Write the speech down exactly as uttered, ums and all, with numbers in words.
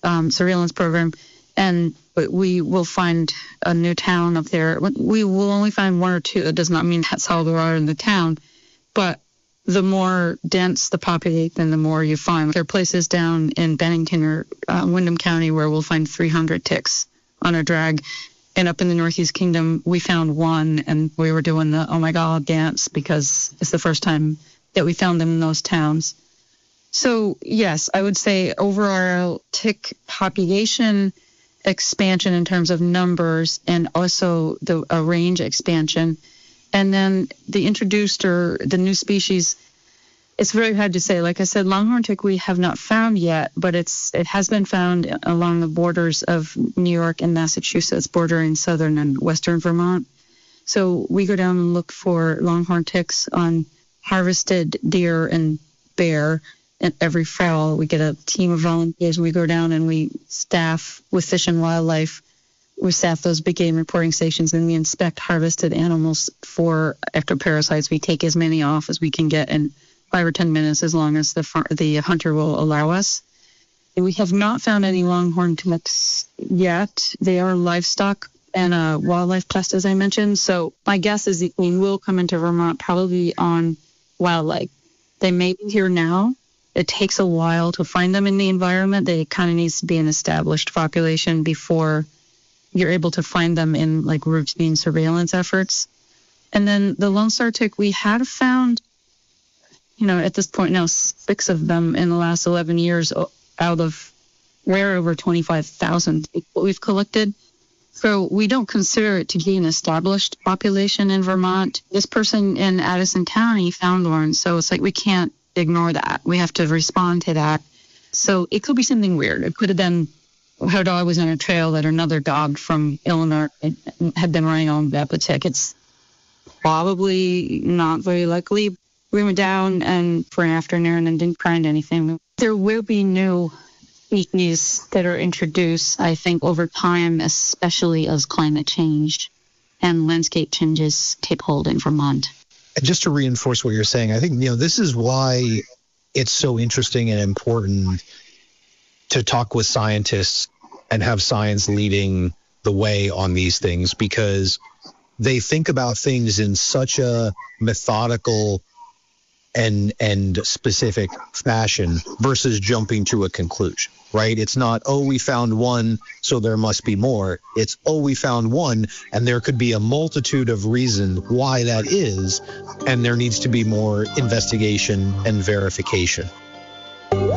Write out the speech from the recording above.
um, surveillance program, and we will find a new town up there. We will only find one or two. It does not mean that's all there are in the town, but the more dense the population, the more you find. There are places down in Bennington or uh, Windham County where we'll find three hundred ticks on a drag. And up in the Northeast Kingdom, we found one, and we were doing the oh my God dance because it's the first time that we found them in those towns. So, yes, I would say overall tick population expansion in terms of numbers and also the uh, range expansion. And then the introduced or the new species, it's very hard to say. Like I said, longhorn tick we have not found yet, but it's it has been found along the borders of New York and Massachusetts, bordering southern and western Vermont. So we go down and look for longhorn ticks on harvested deer and bear. And every fall, we get a team of volunteers, and we go down and we staff with Fish and Wildlife. We staff those big game reporting stations, and we inspect harvested animals for ectoparasites. We take as many off as we can get in five or ten minutes, as long as the far- the hunter will allow us. And we have not found any longhorn ticks yet. They are livestock and a wildlife pest, as I mentioned. So my guess is that we will come into Vermont probably on wildlife. They may be here now. It takes a while to find them in the environment. They kind of needs to be an established population before you're able to find them in like routine surveillance efforts. And then the Lone Star tick, we had found, you know, at this point now, six of them in the last eleven years out of where over twenty-five thousand we've collected. So we don't consider it to be an established population in Vermont. This person in Addison County found one, so it's like we can't ignore that. We have to respond to that. So it could be something weird. It could have been her dog was on a trail that another dog from Illinois had been running on that tick. It's probably not very likely. We went down and for an afternoon and didn't find anything. There will be new species that are introduced, I think, over time, especially as climate change and landscape changes take hold in Vermont. And just to reinforce what you're saying, I think, you know, this is why it's so interesting and important to talk with scientists and have science leading the way on these things, because they think about things in such a methodical and and specific fashion versus jumping to a conclusion, right? It's not, oh, we found one, so there must be more. It's, oh, we found one, and there could be a multitude of reasons why that is, and there needs to be more investigation and verification.